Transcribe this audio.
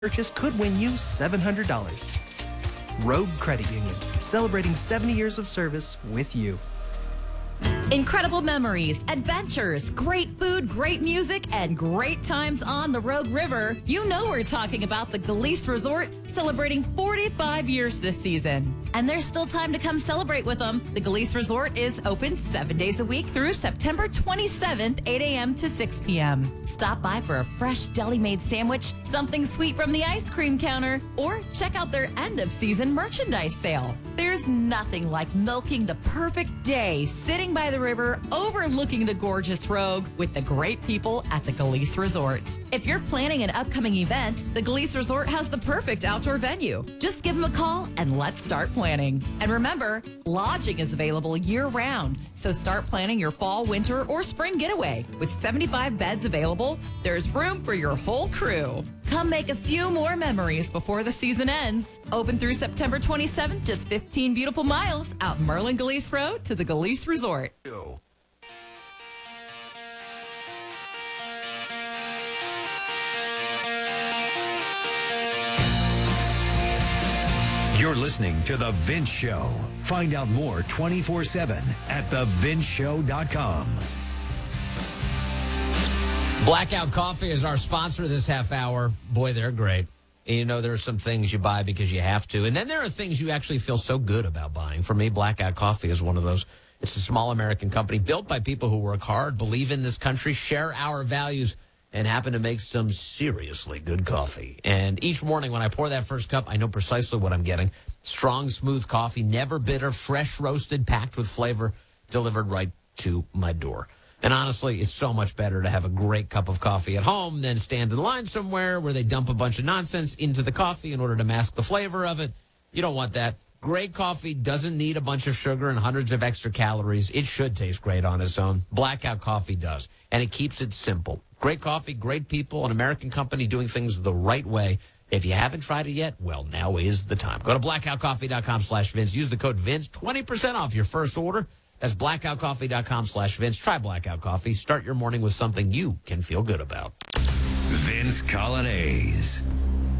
purchase could win you $700. Rogue Credit Union, celebrating 70 years of service with you. Incredible memories, adventures, great food, great music, and great times on the Rogue River. You know we're talking about the Galice Resort, celebrating 45 years this season. And there's still time to come celebrate with them. The Galice Resort is open 7 days a week through September 27th, 8 a.m. to 6 p.m. Stop by for a fresh deli-made sandwich, something sweet from the ice cream counter, or check out their end-of-season merchandise sale. There's nothing like milking the perfect day, sitting by the river, overlooking the gorgeous Rogue with the great people at the Galice Resort. If you're planning an upcoming event, the Galice Resort has the perfect outdoor venue. Just give them a call and let's start planning. And remember, lodging is available year-round, so start planning your fall, winter, or spring getaway. With 75 beds available, there's room for your whole crew. Come make a few more memories before the season ends. Open through September 27th, just 15 beautiful miles out Merlin Galice Road to the Galice Resort. You're listening to The Vince Show. Find out more 24/7 at thevinceshow.com. Blackout Coffee is our sponsor this half hour. Boy, they're great. You know, there are some things you buy because you have to. And then there are things you actually feel so good about buying. For me, Blackout Coffee is one of those. It's a small American company built by people who work hard, believe in this country, share our values, and happen to make some seriously good coffee. And each morning when I pour that first cup, I know precisely what I'm getting. Strong, smooth coffee, never bitter, fresh roasted, packed with flavor, delivered right to my door. And honestly, it's so much better to have a great cup of coffee at home than stand in line somewhere where they dump a bunch of nonsense into the coffee in order to mask the flavor of it. You don't want that. Great coffee doesn't need a bunch of sugar and hundreds of extra calories. It should taste great on its own. Blackout Coffee does, and it keeps it simple. Great coffee, great people, an American company doing things the right way. If you haven't tried it yet, well, now is the time. Go to blackoutcoffee.com/Vince. Use the code Vince, 20% off your first order. That's blackoutcoffee.com/Vince. Try Blackout Coffee. Start your morning with something you can feel good about. Vince Coglianese.